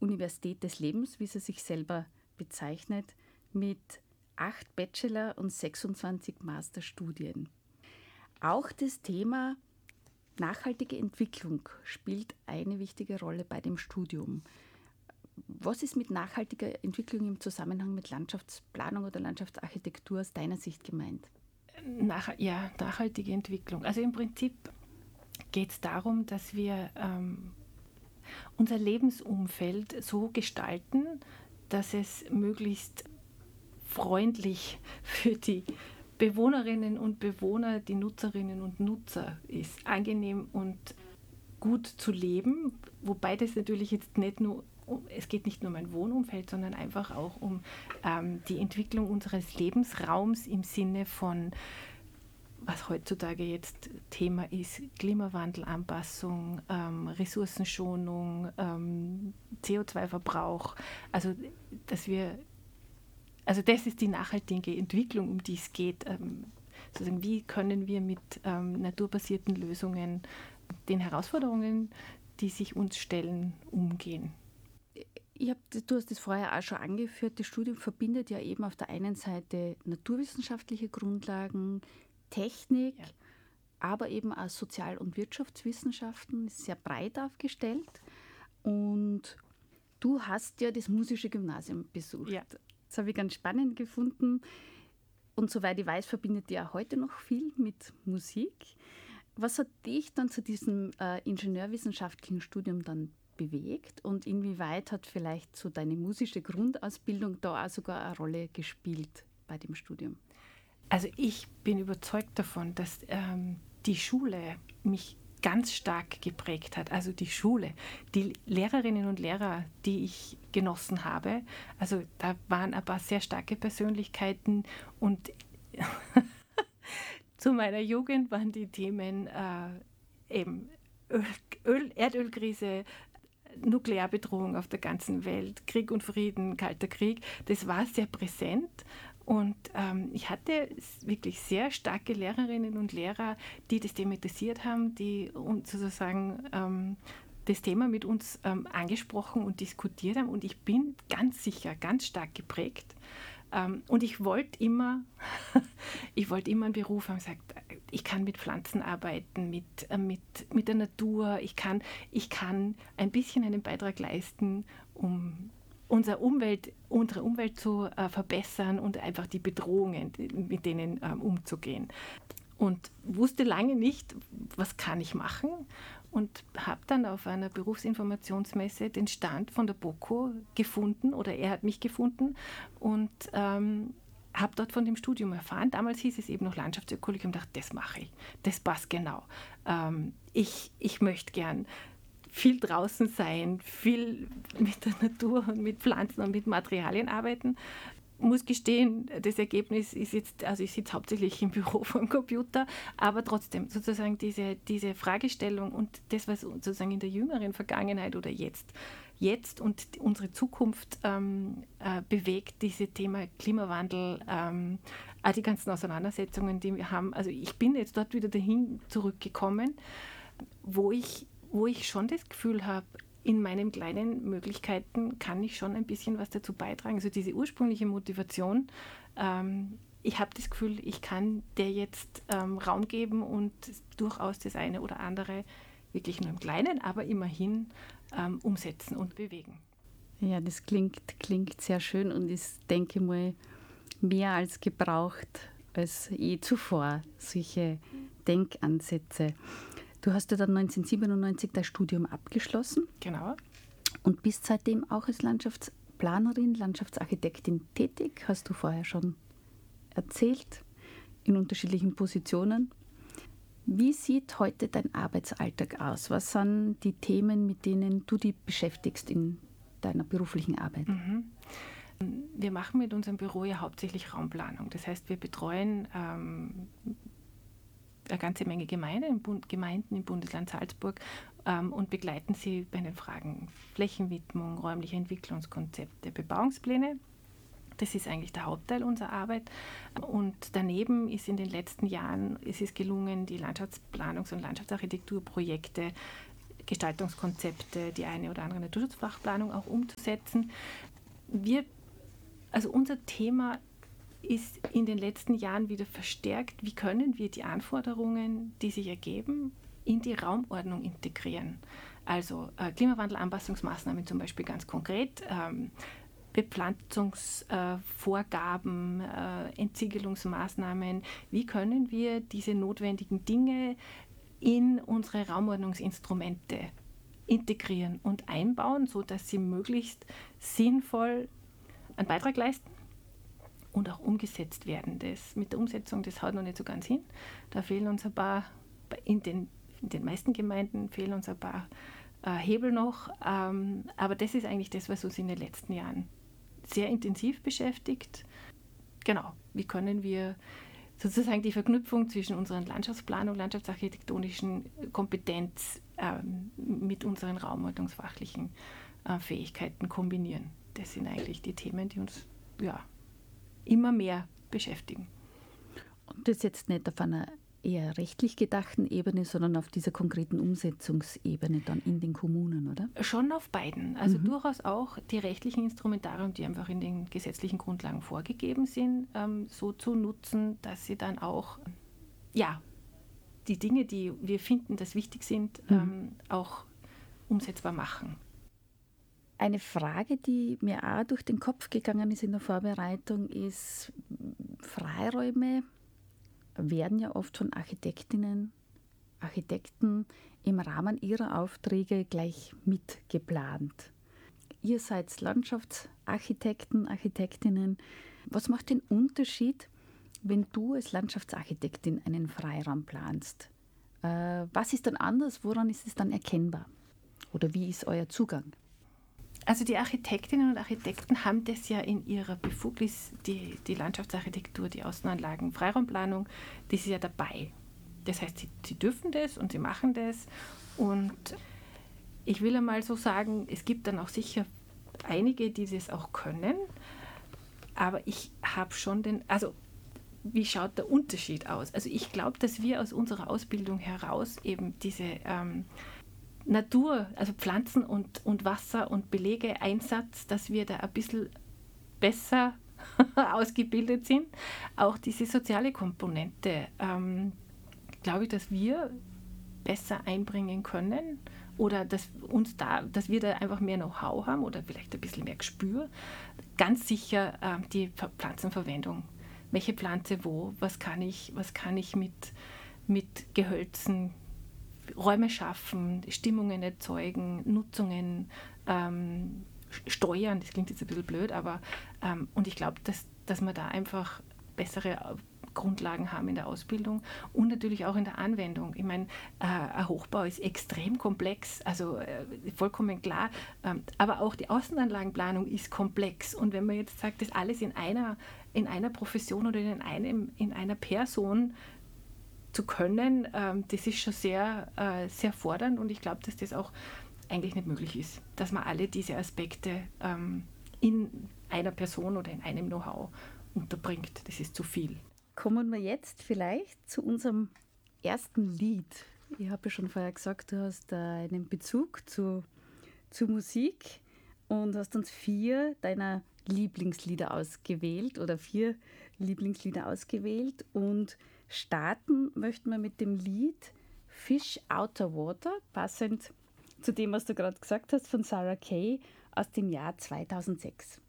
Universität des Lebens, wie sie sich selber bezeichnet, mit 8 Bachelor- und 26 Masterstudien. Auch das Thema nachhaltige Entwicklung spielt eine wichtige Rolle bei dem Studium. Was ist mit nachhaltiger Entwicklung im Zusammenhang mit Landschaftsplanung oder Landschaftsarchitektur aus deiner Sicht gemeint? Nachhaltige Entwicklung. Also im Prinzip geht es darum, dass wir unser Lebensumfeld so gestalten, dass es möglichst freundlich für die Bewohnerinnen und Bewohner, die Nutzerinnen und Nutzer ist, angenehm und gut zu leben, wobei das natürlich jetzt nicht nur, es geht nicht nur um ein Wohnumfeld, sondern einfach auch um die Entwicklung unseres Lebensraums im Sinne von, was heutzutage jetzt Thema ist, Klimawandelanpassung, Ressourcenschonung, CO2-Verbrauch, also das ist die nachhaltige Entwicklung, um die es geht. Sozusagen, wie können wir mit naturbasierten Lösungen den Herausforderungen, die sich uns stellen, umgehen? Du hast es vorher auch schon angeführt, das Studium verbindet ja eben auf der einen Seite naturwissenschaftliche Grundlagen, Technik, aber eben auch Sozial- und Wirtschaftswissenschaften, ist sehr breit aufgestellt. Und du hast ja das musische Gymnasium besucht. Ja. Das habe ich ganz spannend gefunden. Und soweit ich weiß, verbindet ihr auch heute noch viel mit Musik. Was hat dich dann zu diesem ingenieurwissenschaftlichen Studium dann bewegt? Und inwieweit hat vielleicht so deine musische Grundausbildung da auch sogar eine Rolle gespielt bei dem Studium? Also ich bin überzeugt davon, dass die Schule mich ganz stark geprägt hat. Also die Schule, die Lehrerinnen und Lehrer, die ich genossen habe, also da waren ein paar sehr starke Persönlichkeiten und zu meiner Jugend waren die Themen eben Erdölkrise, Nuklearbedrohung auf der ganzen Welt, Krieg und Frieden, Kalter Krieg. Das war sehr präsent. Und ich hatte wirklich sehr starke Lehrerinnen und Lehrer, die das thematisiert haben, die uns sozusagen das Thema mit uns angesprochen und diskutiert haben. Und ich bin ganz sicher, ganz stark geprägt. Und ich wollte immer einen Beruf haben, gesagt, ich kann mit Pflanzen arbeiten, mit der Natur, ich kann ein bisschen einen Beitrag leisten, um unsere Umwelt zu verbessern und einfach die Bedrohungen, mit denen umzugehen. Und wusste lange nicht, was kann ich machen, und habe dann auf einer Berufsinformationsmesse den Stand von der BOKU gefunden, oder er hat mich gefunden, und habe dort von dem Studium erfahren. Damals hieß es eben noch Landschaftsökologie, und dachte, das mache ich, das passt genau. Ich möchte gern viel draußen sein, viel mit der Natur und mit Pflanzen und mit Materialien arbeiten. Muss gestehen, das Ergebnis ist jetzt, also ich sitze hauptsächlich im Büro vom Computer, aber trotzdem sozusagen diese Fragestellung und das, was sozusagen in der jüngeren Vergangenheit oder jetzt und unsere Zukunft bewegt, dieses Thema Klimawandel, die ganzen Auseinandersetzungen, die wir haben. Also ich bin jetzt dort wieder dahin zurückgekommen, wo ich schon das Gefühl habe, in meinen kleinen Möglichkeiten kann ich schon ein bisschen was dazu beitragen. Also diese ursprüngliche Motivation, ich habe das Gefühl, ich kann der jetzt Raum geben und durchaus das eine oder andere wirklich nur im Kleinen, aber immerhin umsetzen und bewegen. Ja, das klingt sehr schön und ist, denke ich mal, mehr als gebraucht als je zuvor, solche Denkansätze. Du hast ja dann 1997 dein Studium abgeschlossen. Genau. Und bist seitdem auch als Landschaftsplanerin, Landschaftsarchitektin tätig, hast du vorher schon erzählt, in unterschiedlichen Positionen. Wie sieht heute dein Arbeitsalltag aus? Was sind die Themen, mit denen du dich beschäftigst in deiner beruflichen Arbeit? Wir machen mit unserem Büro ja hauptsächlich Raumplanung. Das heißt, wir betreuen eine ganze Menge Gemeinden im Bundesland Salzburg und begleiten sie bei den Fragen Flächenwidmung, räumliche Entwicklungskonzepte, Bebauungspläne. Das ist eigentlich der Hauptteil unserer Arbeit. Und daneben ist in den letzten Jahren es gelungen, die Landschaftsplanungs- und Landschaftsarchitekturprojekte Gestaltungskonzepte, die eine oder andere Naturschutzfachplanung auch umzusetzen. Unser Thema ist in den letzten Jahren wieder verstärkt, wie können wir die Anforderungen, die sich ergeben, in die Raumordnung integrieren. Also Klimawandelanpassungsmaßnahmen zum Beispiel ganz konkret, Bepflanzungsvorgaben, Entsiegelungsmaßnahmen. Wie können wir diese notwendigen Dinge in unsere Raumordnungsinstrumente integrieren und einbauen, sodass sie möglichst sinnvoll einen Beitrag leisten und auch umgesetzt werden. Das mit der Umsetzung, das haut noch nicht so ganz hin. Da fehlen uns ein paar, in den meisten Gemeinden fehlen uns ein paar Hebel noch. Aber das ist eigentlich das, was uns in den letzten Jahren sehr intensiv beschäftigt. Genau, wie können wir sozusagen die Verknüpfung zwischen unserer Landschaftsplanung, landschaftsarchitektonischen Kompetenz mit unseren raumordnungsfachlichen Fähigkeiten kombinieren. Das sind eigentlich die Themen, die uns immer mehr beschäftigen. Und das jetzt nicht auf einer eher rechtlich gedachten Ebene, sondern auf dieser konkreten Umsetzungsebene dann in den Kommunen, oder? Schon auf beiden. Also durchaus auch die rechtlichen Instrumentarien, die einfach in den gesetzlichen Grundlagen vorgegeben sind, so zu nutzen, dass sie dann auch die Dinge, die wir finden, dass wichtig sind, auch umsetzbar machen. Eine Frage, die mir auch durch den Kopf gegangen ist in der Vorbereitung, ist, Freiräume werden ja oft von Architektinnen, Architekten im Rahmen ihrer Aufträge gleich mitgeplant. Ihr seid Landschaftsarchitekten, Architektinnen. Was macht den Unterschied, wenn du als Landschaftsarchitektin einen Freiraum planst? Was ist dann anders? Woran ist es dann erkennbar? Oder wie ist euer Zugang? Also die Architektinnen und Architekten haben das ja in ihrer Befugnis, die Landschaftsarchitektur, die Außenanlagen, Freiraumplanung, das ist ja dabei. Das heißt, sie dürfen das und sie machen das. Und ich will einmal so sagen, es gibt dann auch sicher einige, die das auch können. Aber ich habe schon wie schaut der Unterschied aus? Also ich glaube, dass wir aus unserer Ausbildung heraus eben diese Natur, also Pflanzen und Wasser und Belege, Einsatz, dass wir da ein bisschen besser ausgebildet sind. Auch diese soziale Komponente, glaube ich, dass wir besser einbringen können oder dass wir da einfach mehr Know-how haben oder vielleicht ein bisschen mehr Gespür. Ganz sicher die Pflanzenverwendung. Welche Pflanze wo? Was kann ich mit Gehölzen Räume schaffen, Stimmungen erzeugen, Nutzungen steuern, das klingt jetzt ein bisschen blöd, aber und ich glaube, dass wir da einfach bessere Grundlagen haben in der Ausbildung und natürlich auch in der Anwendung. Ich meine, ein Hochbau ist extrem komplex, also vollkommen klar, aber auch die Außenanlagenplanung ist komplex und wenn man jetzt sagt, das alles in einer Profession oder in einer Person zu können, das ist schon sehr, sehr fordernd und ich glaube, dass das auch eigentlich nicht möglich ist, dass man alle diese Aspekte in einer Person oder in einem Know-how unterbringt. Das ist zu viel. Kommen wir jetzt vielleicht zu unserem ersten Lied. Ich habe ja schon vorher gesagt, du hast einen Bezug zu Musik und hast uns 4 deiner Lieblingslieder ausgewählt und starten möchten wir mit dem Lied Fish Outer Water, passend zu dem, was du gerade gesagt hast, von Sarah Kay aus dem Jahr 2006.